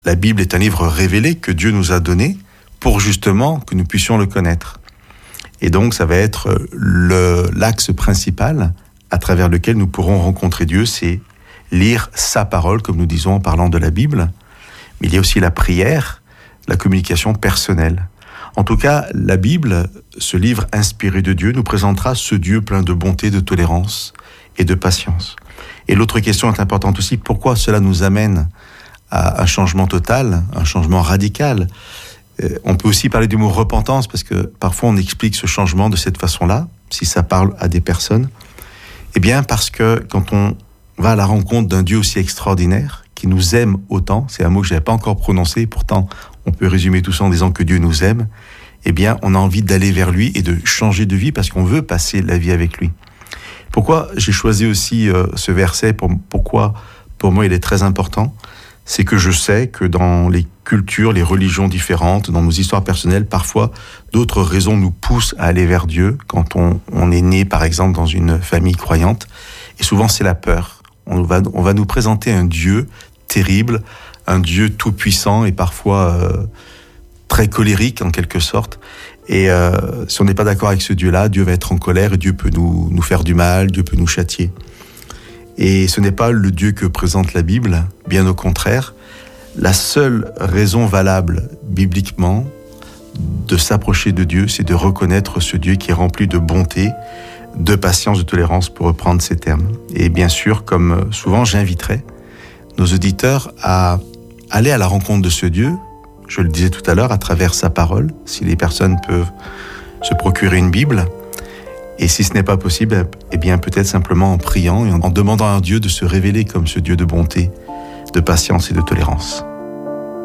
La Bible est un livre révélé que Dieu nous a donné pour justement que nous puissions le connaître. Et donc, ça va être l'axe principal à travers lequel nous pourrons rencontrer Dieu, c'est lire sa parole, comme nous disons en parlant de la Bible. Mais il y a aussi la prière, la communication personnelle. En tout cas, la Bible, ce livre inspiré de Dieu, nous présentera ce Dieu plein de bonté, de tolérance et de patience. Et l'autre question est importante aussi, pourquoi cela nous amène à un changement total, un changement radical? On peut aussi parler du mot repentance, parce que parfois on explique ce changement de cette façon-là, si ça parle à des personnes. Eh bien, parce que quand on va à la rencontre d'un Dieu aussi extraordinaire, qui nous aime autant, c'est un mot que je n'avais pas encore prononcé, pourtant on peut résumer tout ça en disant que Dieu nous aime, eh bien on a envie d'aller vers lui et de changer de vie parce qu'on veut passer la vie avec lui. Pourquoi j'ai choisi aussi ce verset, pourquoi pour moi il est très important, c'est que je sais que dans les cultures, les religions différentes, dans nos histoires personnelles, parfois d'autres raisons nous poussent à aller vers Dieu quand on est né par exemple dans une famille croyante, et souvent c'est la peur. On va nous présenter un Dieu terrible, un Dieu tout-puissant et parfois très colérique en quelque sorte. Et si on n'est pas d'accord avec ce Dieu-là, Dieu va être en colère et Dieu peut nous faire du mal, Dieu peut nous châtier. Et ce n'est pas le Dieu que présente la Bible, bien au contraire. La seule raison valable bibliquement de s'approcher de Dieu, c'est de reconnaître ce Dieu qui est rempli de bonté, de patience, de tolérance, pour reprendre ces termes. Et bien sûr, comme souvent, j'inviterai nos auditeurs à aller à la rencontre de ce Dieu, je le disais tout à l'heure, à travers sa parole, si les personnes peuvent se procurer une Bible. Et si ce n'est pas possible, eh bien peut-être simplement en priant et en demandant à Dieu de se révéler comme ce Dieu de bonté, de patience et de tolérance.